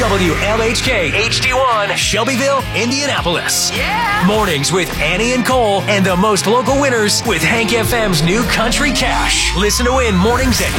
WLHK HD1, Shelbyville, Indianapolis. Yeah! Mornings with Annie and Cole and the most local winners with Hank FM's new Country Cash. Listen to win mornings at